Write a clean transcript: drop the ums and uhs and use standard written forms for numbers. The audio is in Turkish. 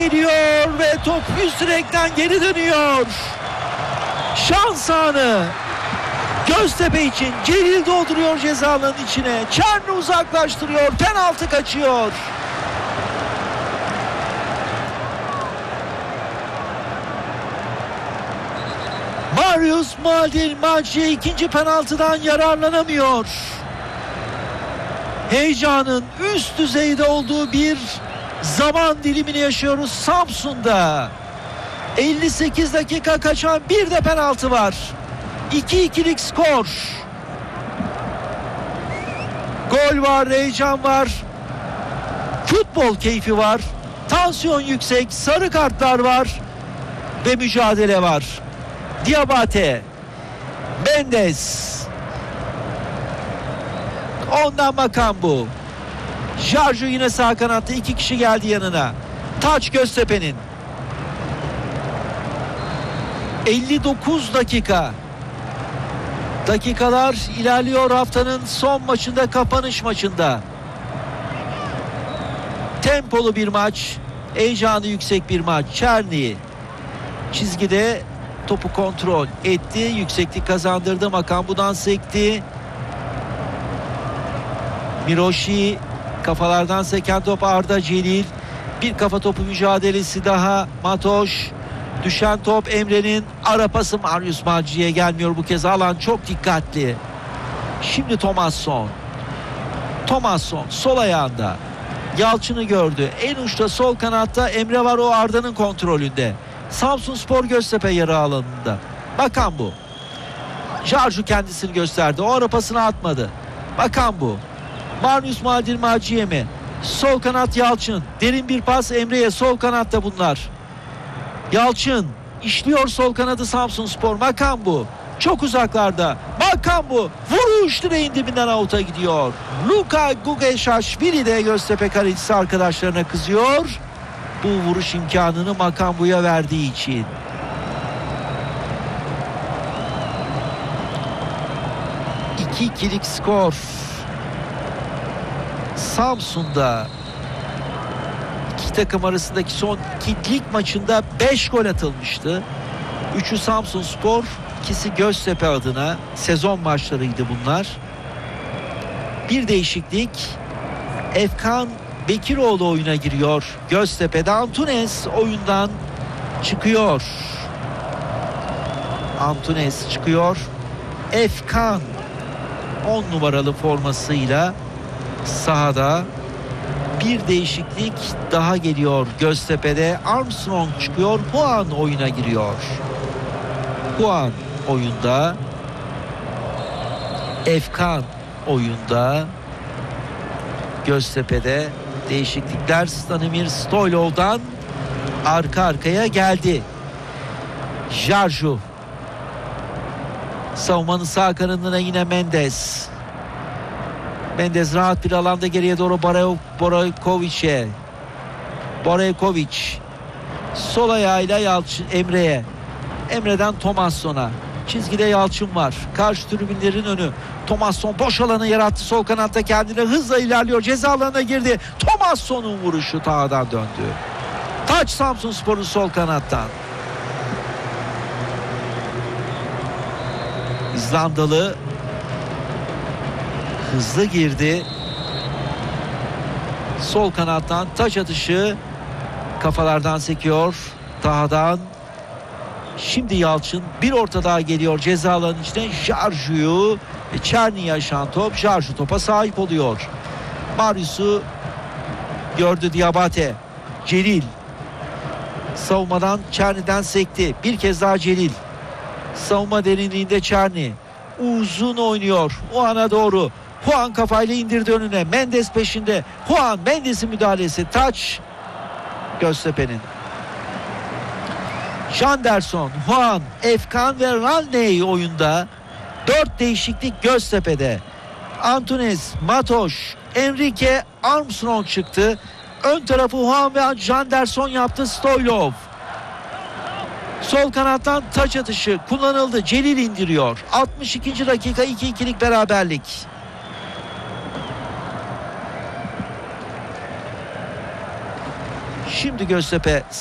geliyor ve top üst direkten geri dönüyor. Şans anı. Göztepe için Celil dolduruyor ceza alanının içine. Çerni uzaklaştırıyor. Penaltı kaçıyor. Marius Maldini ikinci penaltıdan yararlanamıyor. Heyecanın üst düzeyde olduğu bir zaman dilimini yaşıyoruz Samsun'da. 58 dakika kaçan bir de penaltı var. 2-2'lik skor. Gol var, heyecan var. Futbol keyfi var. Tansiyon yüksek, sarı kartlar var ve mücadele var. Diabate, Mendes, ondan Makambu. Jarju yine sağ kanatta, 2 kişi geldi yanına. Taç Göztepe'nin. 59 dakika. Dakikalar ilerliyor haftanın son maçında, kapanış maçında. Tempolu bir maç, heyecanı yüksek bir maç. Çerni çizgide topu kontrol etti, yükseklik kazandırdı. Makambu'dan sekti. Miroshi, kafalardan seken top Arda Celil. Bir kafa topu mücadelesi daha. Matoş. Düşen top Emre'nin, ara pası Marius Maldini'ye gelmiyor bu kez. Alan çok dikkatli. Şimdi Thomasson sol ayağında. Yalçın'ı gördü. En uçta sol kanatta Emre var, o Arda'nın kontrolünde. Samsunspor Göztepe yarı alanında. Makambu. Jarju kendisini gösterdi. O ara pasını atmadı. Makambu. Marius Maldini mi? Sol kanat Yalçın. Derin bir pas Emre'ye. Sol kanatta bunlar. Yalçın işliyor sol kanadı Samsunspor. Makambu çok uzaklarda. Makambu vuruş direğin dibinden avuta gidiyor. Luka Gugeşaşvili de Göztepe kalecisi arkadaşlarına kızıyor. Bu vuruş imkanını Makambu'ya verdiği için. İkilik skor. Samsun'da iki takım arasındaki son lig maçında 5 gol atılmıştı. 3'ü Samsunspor, 2'si Göztepe adına. Sezon maçlarıydı bunlar. Bir değişiklik. Efkan Bekiroğlu oyuna giriyor. Göztepe'de Antunes oyundan çıkıyor. Antunes çıkıyor. Efkan 10 numaralı formasıyla sahada. Bir değişiklik daha geliyor Göztepe'de. Armstrong çıkıyor. Huan oyuna giriyor. Huan oyunda. Efkan oyunda. Göztepe'de değişiklikler Stanimir Stoylov'dan arka arkaya geldi. Jarju. Savunmanın sağ kanadına yine Mendes. Mendes rahat bir alanda geriye doğru Boraykovic'e. Boraykovic. Sol ayağıyla Yalçın Emre'ye. Emre'den Thomasson'a. Çizgide Yalçın var. Karşı tribünlerin önü. Thomasson boş alanı yarattı. Sol kanatta kendine hızla ilerliyor. Ceza alanına girdi. Thomasson'un vuruşu tağdan döndü. Taç Samsunspor'un sol kanattan. İzlandalı hızlı girdi. Sol kanattan taç atışı, kafalardan sekiyor. Tahadan. Şimdi Yalçın, bir orta daha geliyor ceza alanının içine. Jarju'yu ve Çerni'ye aşan top. Jarju topa sahip oluyor. Marius'u gördü Diabate. Celil. Savunmadan Çerni'den sekti. Bir kez daha Celil. Savunma derinliğinde Çerni. Uzun oynuyor. Huan'a doğru. Huan kafayla indirdi önüne. Mendes peşinde. Huan, Mendes'in müdahalesi. Taç Göztepe'nin. Janderson, Huan, Efkan ve Ranley oyunda. 4 değişiklik Göztepe'de. Antunes, Matoş, Enrique, Armstrong çıktı. Ön tarafı Huan ve Janderson yaptı. Stoylov. Sol kanattan taç atışı kullanıldı. Celil indiriyor. 62. dakika, 2-2'lik beraberlik. Şimdi Göztepe